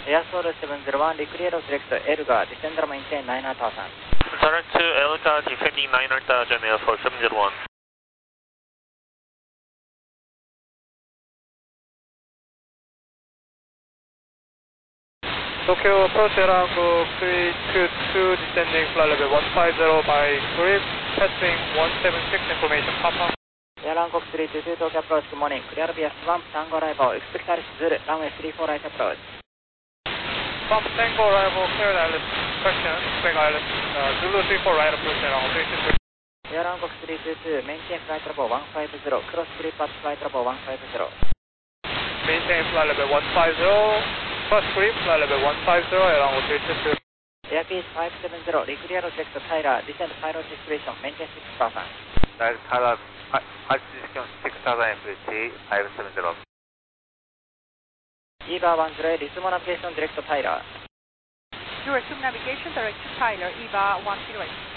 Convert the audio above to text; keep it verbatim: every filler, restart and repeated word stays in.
Air Soul seven zero one, Recreate Select Elgar, descend and maintain nine thousand. Direct to Elgar, defending nine thousand, Air Soul seven zero one. Tokyo approach Arango three two two, descending flight level one five zero by grip, passing one seven six information, Papa. Airline three two two, Tokyo approach, good morning. Clear via Swamp, Tango arrival, expect Alice Zulu, runway three four right approach. Swamp Tango arrival, cleared Alice, question, expect Alice, uh, Zulu three four right approach Arango three two two. Airline three two two, maintain flight level one five zero, cross grip at flight level one five zero. Maintain flight level one five zero, cross grip, flight level one five zero, Arango three two two. Airspeed five seven zero, Recreate Select Tyler, descend pilot discretion, maintain six thousand. Direct Tyler, six thousand F T five seven zero. EVA one zero, resume navigation, direct Tyler. You resume navigation, direct to Tyler, EVA one zero eight.